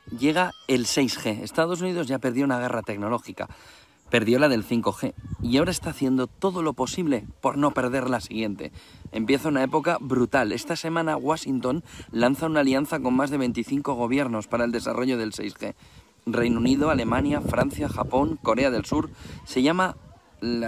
Llega el 6G. Estados Unidos ya perdió una guerra tecnológica. Perdió la del 5G y ahora está haciendo todo lo posible por no perder la siguiente. Empieza una época brutal. Esta semana Washington lanza una alianza con más de 25 gobiernos para el desarrollo del 6G. Reino Unido, Alemania, Francia, Japón, Corea del Sur. Se llama